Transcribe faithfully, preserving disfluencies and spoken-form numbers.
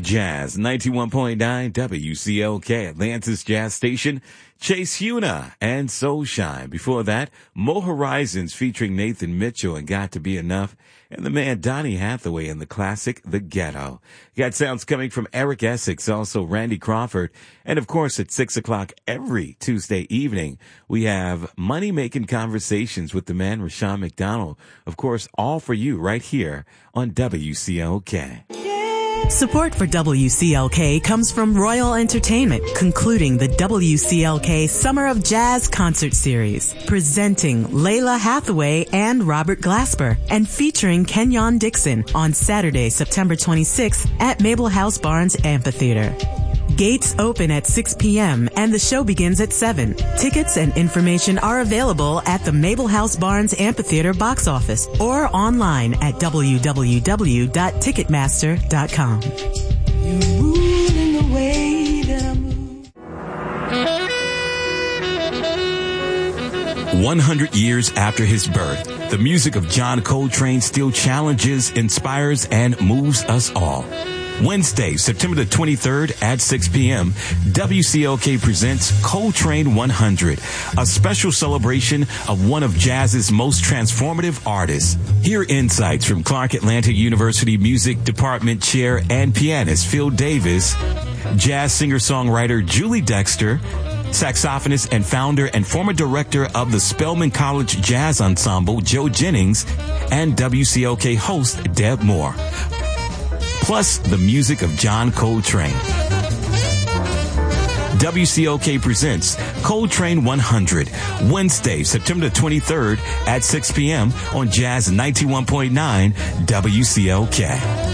Jazz, ninety-one point nine W C L K, Atlantis Jazz Station, Chase Huna and Soul Shine. Before that, Mo Horizons featuring Nathan Mitchell and Got to Be Enough, and the man Donny Hathaway and the classic The Ghetto. Got sounds coming from Eric Essex, also Randy Crawford, and of course at six o'clock every Tuesday evening, we have money-making conversations with the man Rashawn McDonald. Of course, all for you right here on W C L K. Support for W C L K comes from Royal Entertainment, concluding the W C L K Summer of Jazz Concert Series, presenting Layla Hathaway and Robert Glasper, and featuring Kenyon Dixon on Saturday, September twenty-sixth at Mabel House Barnes Amphitheater. Gates open at six p.m. and the show begins at seven. Tickets and information are available at the Mabel House Barnes Amphitheater box office or online at w w w dot ticketmaster dot com. You move in the way that I move. one hundred years after his birth, the music of John Coltrane still challenges, inspires, and moves us all. Wednesday, September the twenty-third at six p.m., W C L K presents Coltrane one hundred, a special celebration of one of jazz's most transformative artists. Hear insights from Clark Atlanta University Music Department Chair and pianist Phil Davis, jazz singer-songwriter Julie Dexter, saxophonist and founder and former director of the Spelman College Jazz Ensemble Joe Jennings, and W C L K host Deb Moore. Plus the music of John Coltrane. W C L K presents Coltrane one hundred, Wednesday, September the twenty-third at six p.m. on Jazz ninety-one point nine W C L K.